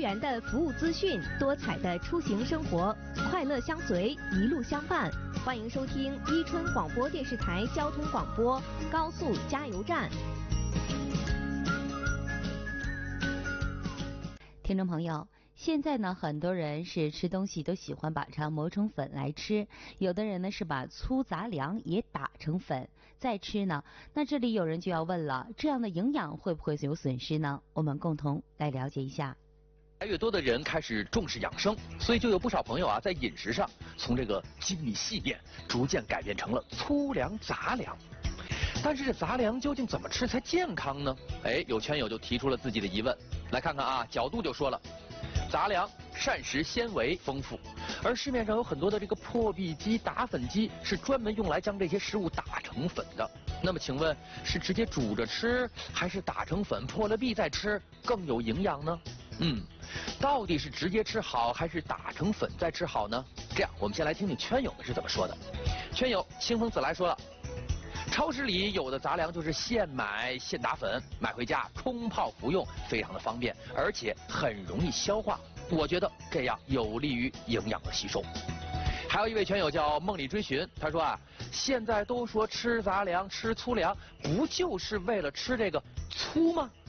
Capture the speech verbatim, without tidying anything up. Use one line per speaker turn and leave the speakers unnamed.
元的服务资讯，多彩的出行生活，快乐相随，一路相伴。欢迎收听伊春广播电视台交通广播高速加油站。
听众朋友，现在呢，很多人是吃东西都喜欢把它磨成粉来吃，有的人呢是把粗杂粮也打成粉再吃呢。那这里有人就要问了，这样的营养会不会有损失呢？我们共同来了解一下。
越来越多的人开始重视养生，所以就有不少朋友啊，在饮食上从这个精密细变，逐渐改变成了粗粮杂粮。但是这杂粮究竟怎么吃才健康呢？哎，有圈友就提出了自己的疑问。来看看啊，角度就说了，杂粮膳食纤维丰富，而市面上有很多的这个破壁机、打粉机是专门用来将这些食物打成粉的。那么请问是直接煮着吃，还是打成粉破了壁再吃更有营养呢？嗯，到底是直接吃好，还是打成粉再吃好呢？这样，我们先来听听圈友们是怎么说的。圈友清风子来说了，超市里有的杂粮就是现买现打粉，买回家冲泡服用，非常的方便，而且很容易消化。我觉得这样有利于营养的吸收。还有一位圈友叫梦里追寻，他说啊，现在都说吃杂粮、吃粗粮，不就是为了吃这个粗吗？